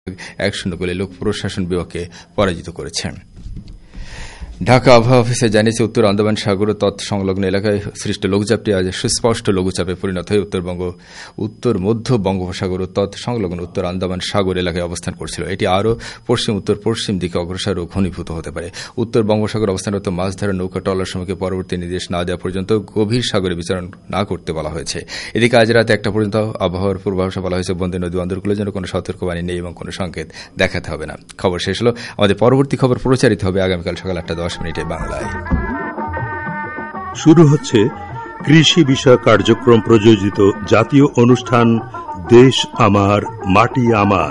1-0 গোলে লোক প্রশাসন বিভাগকে পরাজিত করেছে। ঢাকা আবহাওয়া অফিসে জানিয়েছে, উত্তর আন্দামান সাগর ও তৎসংলগ্ন এলাকায় সৃষ্ট লঘুচাপটি আজ সুস্পষ্ট লঘুচাপে পরিণত হয়ে উত্তর মধ্য বঙ্গোপসাগর ও তৎসংলগ্ন উত্তর আন্দামান সাগর এলাকায় অবস্থান করছিল। এটি আরও পশ্চিম উত্তর পশ্চিম দিকে অগ্রসর ও ঘনীভূত হতে পারে। উত্তর বঙ্গোপসাগর অবস্থানরত মাছ ধরা নৌকা ট্রলার সমূহকে পরবর্তী নির্দেশ না দেওয়া পর্যন্ত গভীর সাগরে বিচরণ না করতে বলা হয়েছে। এদিকে আজ রাত 1টা পর্যন্ত আবহাওয়ার পূর্বাভাসে বলা হয়েছে, বন্দর নদী বন্দরগুলোর জন্য কোনো সতর্কবাণী নেই এবং কোনো সংকেত দেখাতে হবে না। খবর শেষ হলো। আমাদের পরবর্তী খবর প্রচারিত হবে আগামীকাল সকাল 8:10 বাংলায়। শুরু হচ্ছে কৃষি বিষয়ক কার্যক্রম প্রযোজিত জাতীয় অনুষ্ঠান দেশ আমার মাটি আমার।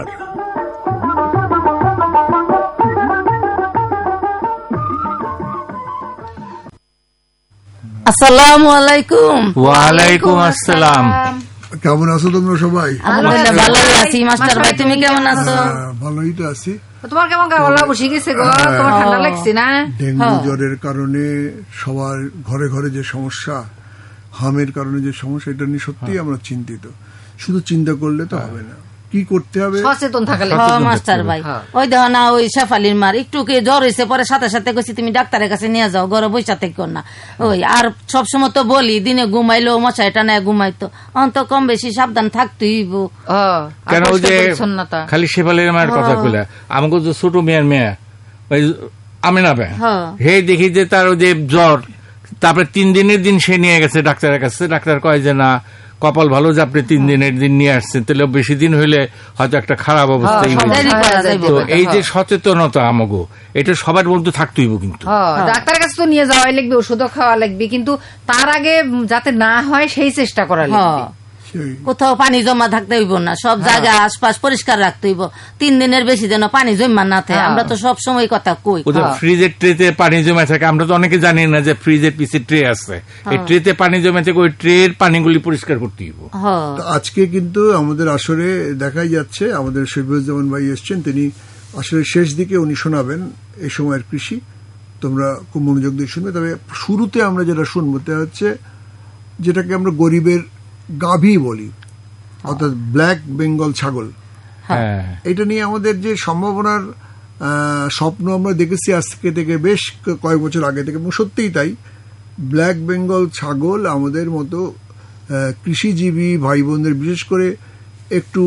আসসালামু আলাইকুম। ওয়ালাইকুম আসসালাম। কেমন আছো তোমরা সবাই? আলহামদুলিল্লাহ ভালো আছি। মাস্টার ভাই তুমি কেমন আছো? ভালোই তো আছি। তোমার কেমন গলা বসে গেছে গো? তোমার ঠান্ডা লাগছে না? ডেঙ্গু জ্বরের কারণে সবার ঘরে ঘরে যে সমস্যা, হামের কারণে যে সমস্যা, এটা নিয়ে সত্যি আমরা চিন্তিত। শুধু চিন্তা করলে তো হবে না, কি করতে হবে? সচেতন থাকলে। মাস্টার ভাই ওই দেখো না, ওই শেফালির মার একটু জ্বর হয়েছে, পরে সাথে সাথে কইছি তুমি ডাক্তারের কাছে নিয়ে যাও, ঘরে বসে থেকে না। ওই আর সবসময় তো বলি দিনে ঘুমাইলো মশাই টানায় ঘুমাইতো, অন্ত কম বেশি সাবধান থাকতেই। কেন যে খালি শেফালির মায়ের কথা কইলা, আমাকে যে ছোট মেয়ের মেয়ে ওই আমিনা বে হে দেখি যে তার যে জ্বর, তারপরে 3 দিনের দিন সে নিয়ে গেছে ডাক্তারের কাছে। ডাক্তার কয় যে না, কপাল ভালো যে আপনি 3 দিনের দিন নিয়ে আসছেন, তাহলে বেশি দিন হইলে হয়তো একটা খারাপ অবস্থায়। তো এই যে সচেতনতা আমাগো, এটা সবার মধ্যে থাকতেইব। কিন্তু ডাক্তারের কাছে তো নিয়ে যাওয়াই লাগবে, ওষুধও খাওয়া লাগবে, কিন্তু তার আগে যাতে না হয় সেই চেষ্টা করা লাগবে। কোথাও পানি জমা থাকতে হইব না, সব জায়গা আশপাশ পরিষ্কার রাখতে হইব। 3 দিনের বেশি যেন পানি জমা না থাকে। আমরা তো সব সময় কথা কই, ফ্রিজের ট্রেতে পানি জমা থাকে। আমরা তো অনেকে জানি না যে ফ্রিজের পিছে ট্রে আছে, এই ট্রেতে পানি জমা থাকে, ওই ট্রের পানিগুলি পরিষ্কার করতে হইব। আজকে কিন্তু আমাদের আসরে দেখাই যাচ্ছে, আমাদের শফিউজ্জামান ভাই এসছেন, তিনি আসলে শেষ দিকে উনি শোনাবেন এই সময়ের কৃষি। তোমরা খুব মনোযোগ দিয়ে শুনবে। তবে শুরুতে আমরা যেটা শুনবো তা হচ্ছে যেটাকে আমরা গরিবের গাভী বলি, অর্থাৎ ব্ল্যাক বেঙ্গল ছাগল। এটা নিয়ে আমাদের যে সম্ভাবনার স্বপ্ন আমরা দেখেছি আজকে থেকে বেশ কয়েক বছর আগে থেকে, এবং সত্যিই তাই। ব্ল্যাক বেঙ্গল ছাগল আমাদের মতো কৃষিজীবী ভাই বোনদের, বিশেষ করে একটু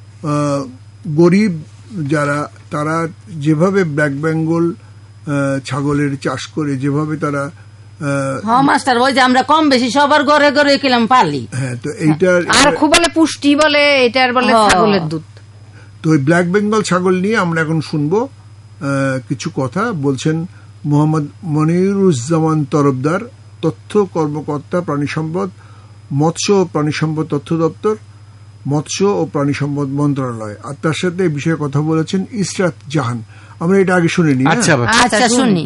গরিব যারা, তারা যেভাবে ব্ল্যাক বেঙ্গল ছাগলের চাষ করে, যেভাবে তারা মাস্টার ওই যে আমরা কম বেশি সবার ঘরে ঘরে কিলাম পালি। হ্যাঁ, তো এইটার আর খুব বলে পুষ্টি বলে, এটার বলে ছাগলের দুধ। তো ওই ব্ল্যাক বেঙ্গল ছাগল নিয়ে আমরা এখন শুনবো কিছু কথা। বলছেন মোহাম্মদ মনিরুজ্জামান তরফদার, তথ্য কর্মকর্তা, প্রাণী সম্পদ, মৎস্য ও প্রাণী সম্পদ তথ্য দপ্তর, মৎস্য ও প্রাণী সম্পদ মন্ত্রণালয়। আর তার সাথে এই বিষয়ে কথা বলেছেন ইসরাত জাহান। আমরা এটা আগে শুনিনি। আচ্ছা শুনি।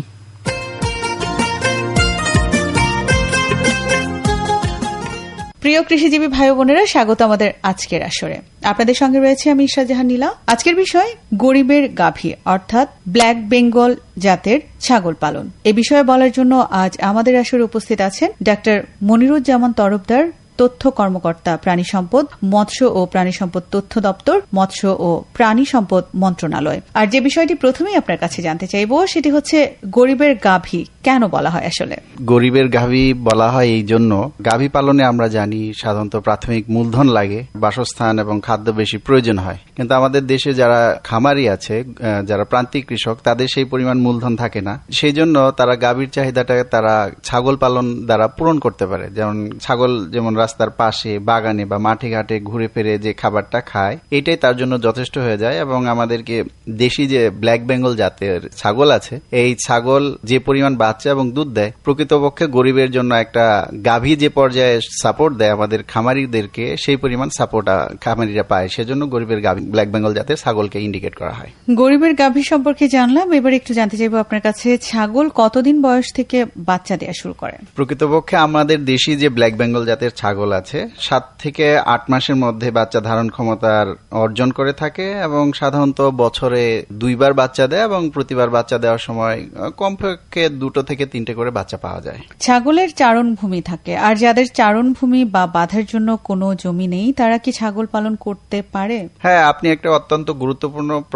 প্রিয় কৃষিজীবী ভাই বোনেরা, স্বাগত আমাদের আজকের আসরে। আপনাদের সঙ্গে রয়েছে আমি ইসরাত জাহান নীলা। আজকের বিষয় গরিবের গাভী অর্থাৎ ব্ল্যাক বেঙ্গল জাতের ছাগল পালন। এ বিষয়ে বলার জন্য আজ আমাদের আসরে উপস্থিত আছেন ডাক্তার মনিরুজ্জামান তরফদার, তথ্য কর্মকর্তা, প্রাণী সম্পদ, মৎস্য ও প্রাণী সম্পদ তথ্য দপ্তর, মৎস্য ও প্রাণী সম্পদ মন্ত্রণালয়। আর যে বিষয়টি প্রথমেই আপনার কাছে জানতে চাইব সেটি হচ্ছে গরিবের গাভী কেন বলা হয়? আসলে গরিবের গাভী বলা হয় এই জন্য, গাভী পালনে আমরা জানি সাধারণত প্রাথমিক মূলধন লাগে, বাসস্থান এবং খাদ্য বেশি প্রয়োজন হয়। কিন্তু আমাদের দেশে যারা খামারি আছে, যারা প্রান্তিক কৃষক, তাদের সেই পরিমাণ মূলধন থাকে না। সেই জন্য তারা গাভীর চাহিদাটা তারা ছাগল পালন দ্বারা পূরণ করতে পারে। যেমন ছাগল যেমন রাস্তার পাশে, বাগানে বা মাঠে ঘাটে ঘুরে ফিরে যে খাবারটা খায়, এটাই তার জন্য যথেষ্ট হয়ে যায়। এবং আমাদেরকে দেশি যে ব্ল্যাক বেঙ্গল জাতের ছাগল আছে, এই ছাগল যে পরিমাণ বাচ্চা এবং দুধ দেয়, প্রকৃতপক্ষে গরিবের জন্য একটা গাভী যে পর্যায়ে সাপোর্ট দেয় আমাদের খামারিদেরকে, সেই পরিমাণ সাপোর্ট খামারিরা পায়। সেজন্য গরিবের গাভী ব্ল্যাক বেঙ্গল জাতের ছাগলকে ইন্ডিকেট করা হয়। গরিবের গাভী সম্পর্কে জানলাম, এবার একটু জানতে চাইবো আপনার কাছে, ছাগল কতদিন বয়স থেকে বাচ্চা দেওয়া শুরু করে? প্রকৃতপক্ষে আমাদের দেশি যে ব্ল্যাক বেঙ্গল জাতের ছাগল আছে, 7 থেকে 8 মাসের মধ্যে বাচ্চা ধারণ ক্ষমতার অর্জন করে থাকে এবং সাধারণত বছরে 2 বার বাচ্চা দেয় এবং প্রতিবার বাচ্চা দেওয়ার সময় কমপক্ষে 2 থেকে 3টে করে বাচ্চা পাওয়া যায়। ছাগলের চারণ ভূমি থাকে, আর যাদের চারণ ভূমি বা বাঁধার জন্য কোনো জমি নেই, তারা কি ছাগল পালন করতে পারে? হ্যাঁ, আপনি একটা অত্যন্ত গুরুত্বপূর্ণ